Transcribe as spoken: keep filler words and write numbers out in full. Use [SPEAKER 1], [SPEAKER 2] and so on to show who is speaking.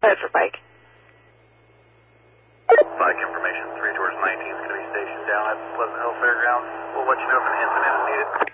[SPEAKER 1] Ahead for bike.
[SPEAKER 2] Bike information, three towards nineteen is going to be stationed down at Pleasant Hill Fairgrounds. We'll let you know if enhancement is needed.